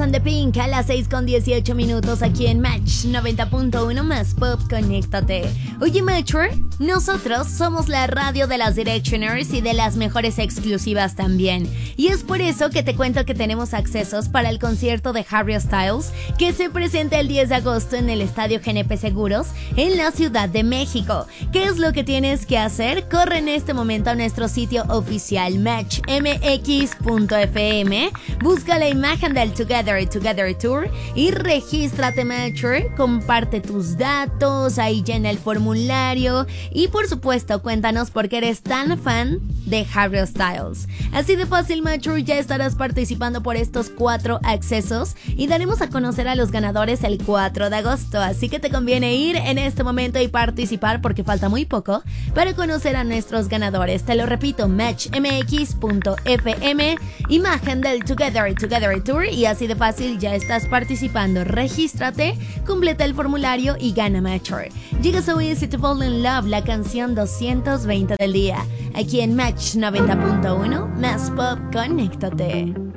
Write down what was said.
and the Pink a las 6:18 aquí en Match 90.1 más Pop, conéctate. Oye, Matcher, nosotros somos la radio de las Directioners y de las mejores exclusivas también. Y es por eso que te cuento que tenemos accesos para el concierto de Harry Styles, que se presenta el 10 de agosto en el Estadio GNP Seguros, en la Ciudad de México. ¿Qué es lo que tienes que hacer? Corre en este momento a nuestro sitio oficial matchmx.fm, busca la imagen del Together Tour y regístrate, Matcher, comparte tus datos, ahí llena el formulario y por supuesto cuéntanos por qué eres tan fan de Harry Styles. Así de fácil, Matcher, ya estarás participando por estos 4 accesos y daremos a conocer a los ganadores el 4 de agosto, así que te conviene ir en este momento y participar porque falta muy poco para conocer a nuestros ganadores. Te lo repito, matchmx.fm, imagen del Together Tour y así de fácil ya estás participando. Regístrate, completa el formulario y gana, Matcher. Llega So Easy to Fall in Love, la canción 220 del día, aquí en Match 90.1 más Pop, conéctate.